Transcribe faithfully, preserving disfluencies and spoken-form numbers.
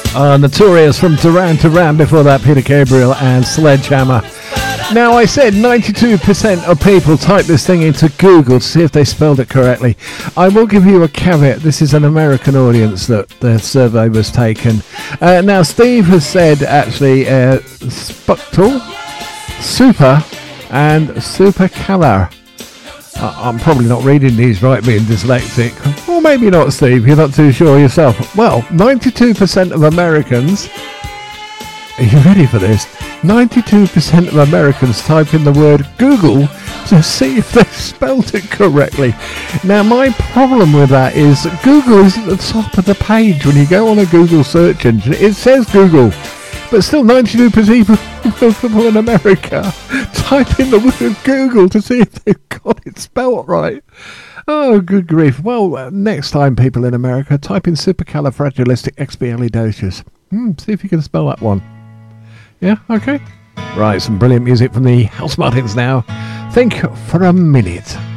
Uh, Notorious from Duran Duran, before that Peter Gabriel and Sledgehammer. Now, I said ninety-two percent of people type this thing into Google to see if they spelled it correctly. I will give you a caveat. This is an American audience that the survey was taken. Uh, now, Steve has said, actually, uh, Spuctal, Super, and Supercalar. Uh, I'm probably not reading these right, being dyslexic. Or maybe not, Steve. You're not too sure yourself. Well, ninety-two percent of Americans... Are you ready for this? ninety-two percent of Americans type in the word Google to see if they spelled it correctly. Now, my problem with that is Google is at the top of the page. When you go on a Google search engine, it says Google. But still, ninety-two percent of people in America type in the word Google to see if they've got it spelled right. Oh, good grief. Well, uh, next time, people in America, type in supercalifragilisticexpialidocious. Hmm, see if you can spell that one. Yeah, okay. Right, some brilliant music from the House Martins now. Think for a minute.